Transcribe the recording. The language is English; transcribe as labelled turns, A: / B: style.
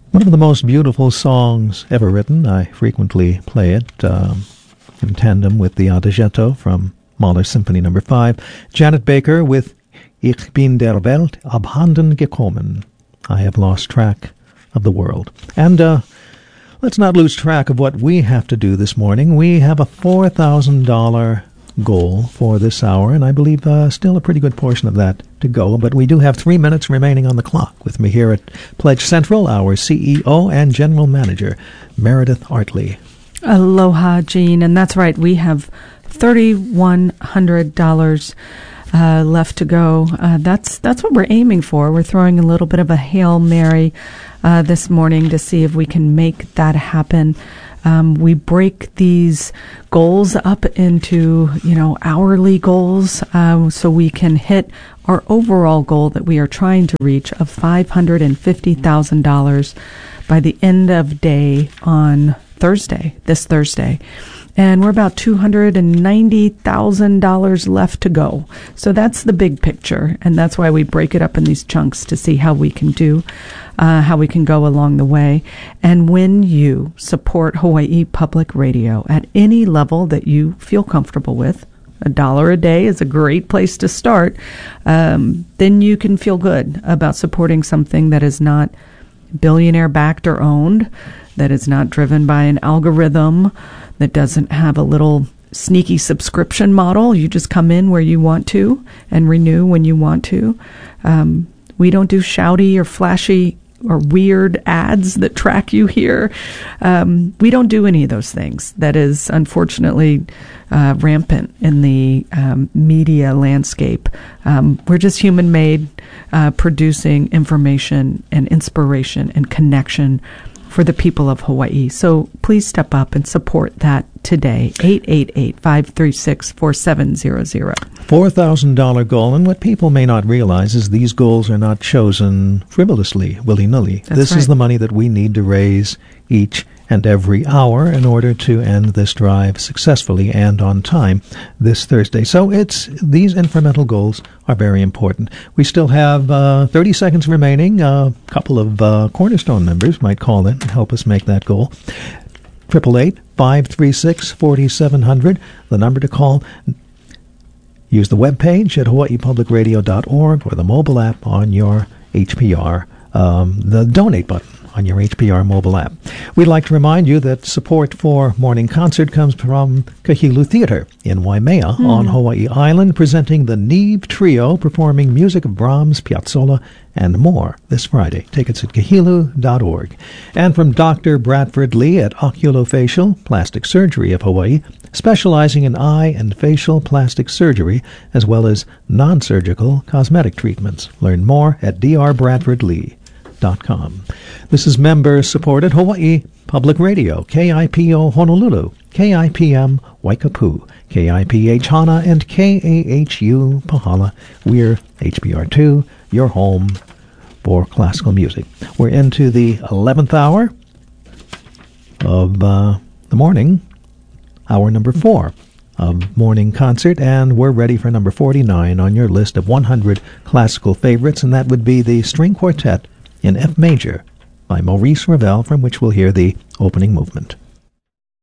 A: One of the most beautiful songs ever written. I frequently play it in tandem with the Adagietto from Mahler Symphony No. 5. Janet Baker with Ich bin der Welt abhanden gekommen. I have lost track of the world. And let's not lose track of what we have to do this morning. We have a $4,000 goal for this hour, and I believe still a pretty good portion of that to go, but we do have 3 minutes remaining on the clock. With me here at Pledge Central, our CEO and General Manager, Meredith Artley.
B: Aloha, Jean, and that's right, we have $3,100 left to go. That's what we're aiming for. We're throwing a little bit of a Hail Mary this morning to see if we can make that happen. We break these goals up into, hourly goals, so we can hit our overall goal that we are trying to reach of $550,000 by the end of day on this Thursday. And we're about $290,000 left to go. So that's the big picture, and that's why we break it up in these chunks to see how we can do, how we can go along the way. And when you support Hawaii Public Radio at any level that you feel comfortable with, $1 a day is a great place to start, then you can feel good about supporting something that is not billionaire-backed or owned, that is not driven by an algorithm, that doesn't have a little sneaky subscription model. You just come in where you want to and renew when you want to. We don't do shouty or flashy or weird ads that track you here. We don't do any of those things. That is unfortunately rampant in the media landscape. We're just human-made, producing information and inspiration and connection for the people of Hawaii. So please step up and support that today. 888-536-4700.
A: $4,000 goal, and what people may not realize is these goals are not chosen frivolously, willy-nilly. This is the money that we need to raise each and every hour in order to end this drive successfully and on time this Thursday. So these incremental goals are very important. We still have 30 seconds remaining. A couple of Cornerstone members might call in and help us make that goal. 888-536-4700, the number to call. Use the webpage at hawaiipublicradio.org or the mobile app on your HPR, the donate button on your HPR mobile app. We'd like to remind you that support for Morning Concert comes from Kahilu Theater in Waimea on Hawaii Island, presenting the Neve Trio, performing music of Brahms, Piazzolla, and more this Friday. Tickets at kahilu.org. And from Dr. Bradford Lee at Oculofacial Plastic Surgery of Hawaii, specializing in eye and facial plastic surgery, as well as non-surgical cosmetic treatments. Learn more at drbradfordlee.com. This is member-supported Hawaii Public Radio, KIPO Honolulu, KIPM Waikapu, KIPH Hana, and KAHU Pahala. We're HBR2, your home for classical music. We're into the 11th hour of the morning, hour number 4 of Morning Concert, and we're ready for number 49 on your list of 100 classical favorites, and that would be the String Quartet in F major by Maurice Ravel, from which we'll hear the opening movement.